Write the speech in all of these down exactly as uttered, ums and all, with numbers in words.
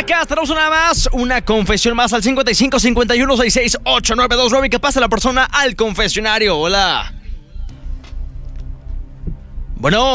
telefónicas. Tenemos una más, una confesión más al cincuenta y cinco cincuenta y uno sesenta y seis ochenta y nueve veintinueve. ¿Qué pasa la persona al confesionario? Hola. Bueno.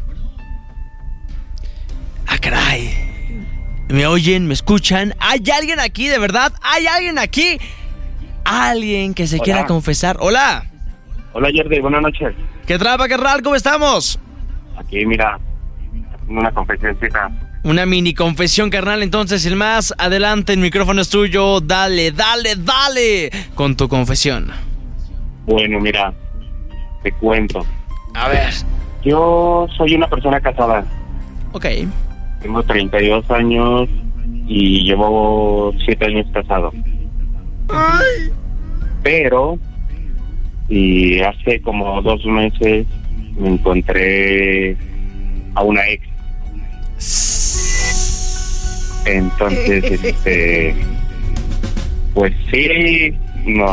Ah, caray. ¿Me oyen? ¿Me escuchan? ¿Hay alguien aquí, de verdad? ¿Hay alguien aquí? ¿Alguien que se Hola. quiera confesar? Hola. Hola, Jordi, buenas noches. ¿Qué trapa, carnal? ¿Cómo estamos? Aquí, mira, una confesioncita. Una mini confesión, carnal. Entonces, el más adelante, el micrófono es tuyo. Dale, dale, dale con tu confesión. Bueno, mira, te cuento. A ver. Yo soy una persona casada. Ok. Tengo treinta y dos años y llevo siete años casado. Ay. Pero, y hace como dos meses me encontré a una ex. Entonces, este, pues sí, nos,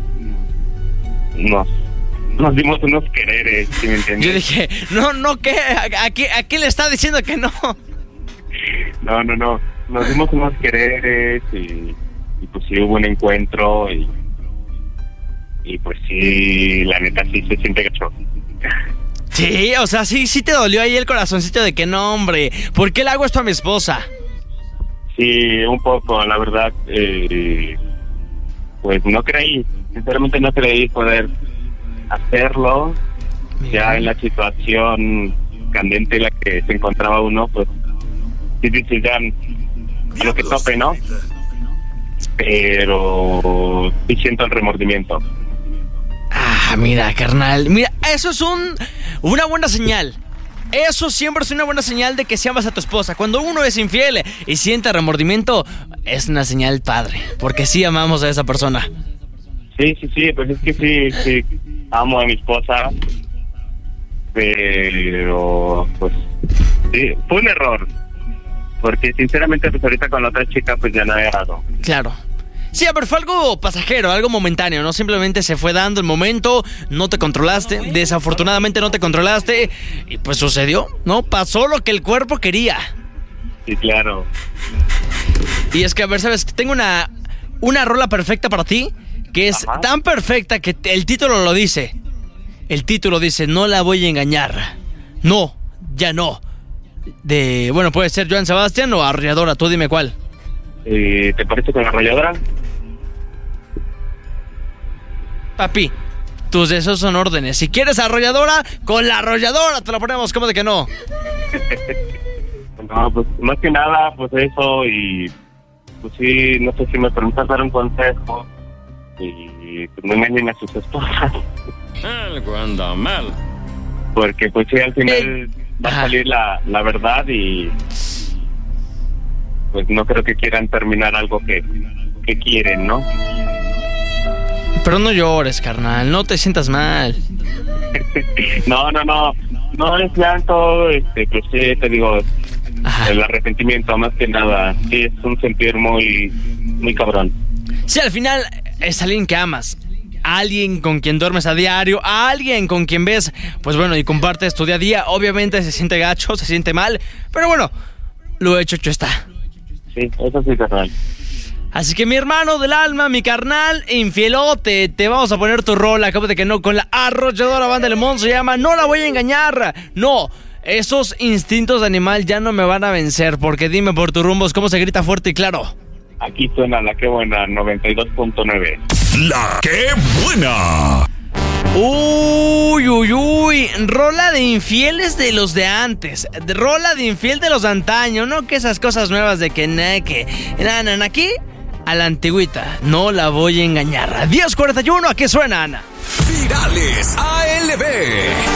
nos, nos dimos unos quereres, ¿sí me entiendes? Yo dije, no, no, ¿qué? ¿A, a, qué- a qué le está diciendo que no? No, no, no, nos dimos unos quereres y, y pues sí hubo un encuentro y, y pues sí, la neta sí se siente gacho. Sí, o sea, sí, sí te dolió ahí el corazoncito de que no, hombre. ¿Por qué le hago esto a mi esposa? Sí, un poco, la verdad, eh, pues no creí, sinceramente no creí poder hacerlo. Ya en la situación candente en la que se encontraba uno, pues sí dices ya a lo que tope, ¿no? Pero sí siento el remordimiento. Ah, mira, carnal. Mira, eso es un una buena señal. Eso siempre es una buena señal de que si amas a tu esposa. Cuando uno es infiel y siente remordimiento, es una señal padre, porque sí amamos a esa persona. Sí, sí, sí, pues es que sí, sí, amo a mi esposa, pero pues sí, fue un error, porque sinceramente pues ahorita con la otra chica pues ya no he dado. Claro. Sí, pero fue algo pasajero, algo momentáneo, ¿no? Simplemente se fue dando el momento, no te controlaste, desafortunadamente no te controlaste, y pues sucedió, ¿no? Pasó lo que el cuerpo quería. Sí, claro. Y es que, a ver, ¿sabes? Tengo una, una rola perfecta para ti, que es Ajá. tan perfecta que te- el título lo dice. El título dice, no la voy a engañar. No, ya no. De, bueno, puede ser Joan Sebastián o Arrolladora, tú dime cuál. Eh, ¿Te parece con la arrolladora? Papi, tus deseos son órdenes. Si quieres Arrolladora, con la Arrolladora te la ponemos, ¿cómo de que no? No, pues más que nada, pues eso y pues sí, no sé si me preguntas dar un consejo y pues no engañen a sus esposas. Algo anda mal. Porque pues sí, al final Eh, va ajá. a salir la, la verdad y pues no creo que quieran terminar algo que, que quieren, ¿no? Pero no llores, carnal, no te sientas mal. No, no, no, no es llanto, este, pues sí, te digo, Ajá. el arrepentimiento más que nada, sí, es un sentir muy, muy cabrón. Si al final es alguien que amas, alguien con quien duermes a diario, a alguien con quien ves, pues bueno, y compartes tu día a día, obviamente se siente gacho, se siente mal, pero bueno, lo hecho, hecho está. Sí, eso sí, carnal. Así que mi hermano del alma, mi carnal infielote, te vamos a poner tu rola, acabo de que no, con la Arrolladora Banda de Limón, se llama No la voy a engañar. No, esos instintos de animal ya no me van a vencer, porque dime por tus rumbos cómo se grita fuerte y claro. Aquí suena la que buena, noventa y dos punto nueve. La que buena. Uy, uy, uy, rola de infieles de los de antes, de- rola de infiel de los de antaño, no que esas cosas nuevas de que na, que, na, na, na, aquí, a la antigüita, no la voy a engañar. diez cuarenta y uno, ¿a qué suena, Ana? Virales A L B.